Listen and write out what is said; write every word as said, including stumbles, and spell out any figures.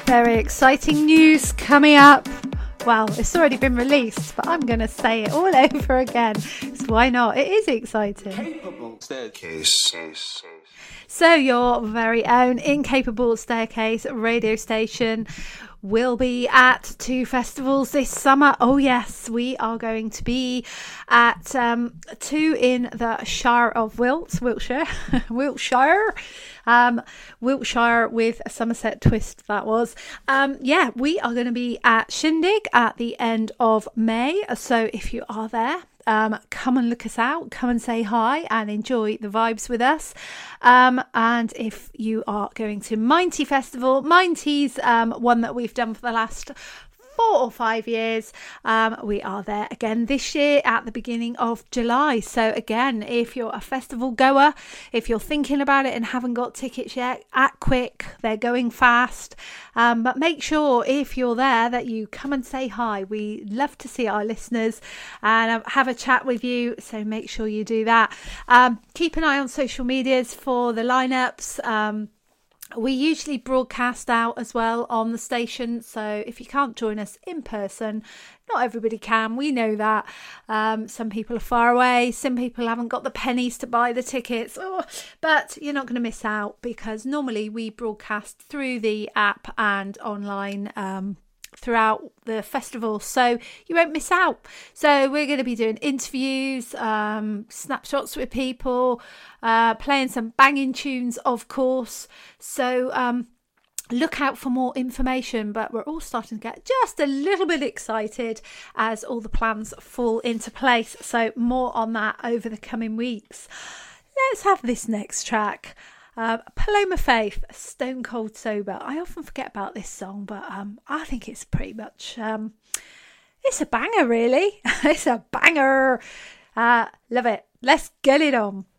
Very exciting news coming up. Well, it's already been released, but I'm going to say it all over again. So why not? It is exciting. Capable Staircase. So your very own Incapable Staircase radio station will be at two festivals this summer. Oh yes, we are going to be at um, two in the Shire of Wilts, Wiltshire, Wiltshire, um, Wiltshire with a Somerset twist that was. Um, yeah, we are going to be at Shindig at the end of May. So if you are there, Um, come and look us out, come and say hi and enjoy the vibes with us. Um, and if you are going to Minety Festival, Minety's um, one that we've done for the last four or five years. Um, we are there again this year at the beginning of July. So again, if you're a festival goer, if you're thinking about it and haven't got tickets yet, act quick. They're going fast. Um, but make sure if you're there that you come and say hi. We love to see our listeners and um, have a chat with you. So make sure you do that. Um, keep an eye on social medias for the lineups. Um, We usually broadcast out as well on the station, so if you can't join us in person, not everybody can, we know that. Um, some people are far away, some people haven't got the pennies to buy the tickets, oh, but you're not going to miss out because normally we broadcast through the app and online um throughout the festival, so you won't miss out. So we're going to be doing interviews, um, snapshots with people, uh, playing some banging tunes, of course. So um, look out for more information, but we're all starting to get just a little bit excited as all the plans fall into place. So more on that over the coming weeks. Let's have this next track. Uh, Paloma Faith, Stone Cold Sober. I often forget about this song, but um, I think it's pretty much, um, it's a banger really. It's a banger. Uh, love it. Let's get it on.